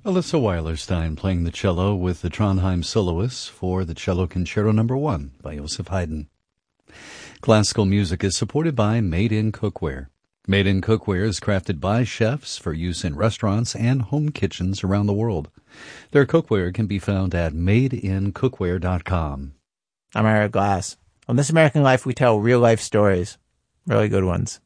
Alyssa Weilerstein playing the cello with the Trondheim Soloists for the Cello Concerto No. 1 by Joseph Haydn. Classical music is supported by Made in Cookware. Made in Cookware is crafted by chefs for use in restaurants and home kitchens around the world. Their cookware can be found at madeincookware.com. I'm Ira Glass. On This American Life, we tell real-life stories. Really good ones.